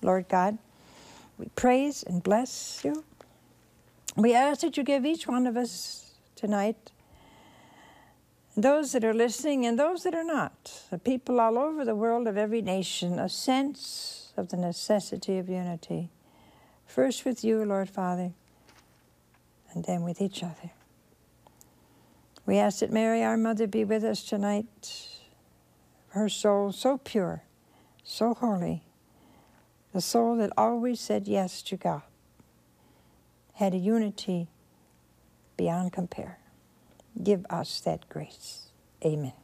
Lord God. We praise and bless you. We ask that you give each one of us tonight, those that are listening and those that are not, the people all over the world of every nation, a sense of the necessity of unity. First with you, Lord Father, and then with each other. We ask that Mary, our mother, be with us tonight. Her soul so pure, so holy, the soul that always said yes to God, had a unity beyond compare. Give us that grace. Amen.